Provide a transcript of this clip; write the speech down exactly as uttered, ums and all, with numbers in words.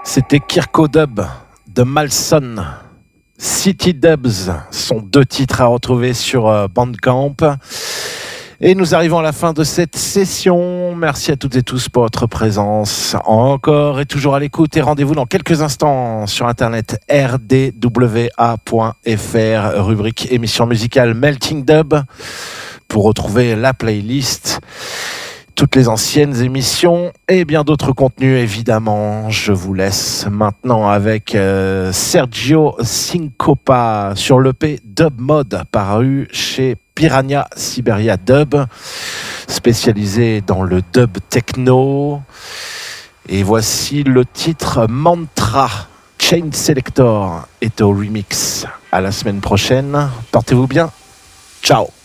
C'était Kirko Dub de Malson. City Dubs sont deux titres à retrouver sur Bandcamp. Et nous arrivons à la fin de cette session. Merci à toutes et tous pour votre présence. Encore et toujours à l'écoute. Et rendez-vous dans quelques instants sur internet r d w a point f r, rubrique émission musicale Melting Dub, pour retrouver la playlist, toutes les anciennes émissions et bien d'autres contenus, évidemment. Je vous laisse maintenant avec euh, Sergio Syncopa sur l'E P Dub Mode, paru chez Piranha Siberia Dub, spécialisé dans le dub techno. Et voici le titre Mantra. Chain Selector est au remix. À la semaine prochaine. Portez-vous bien. Ciao.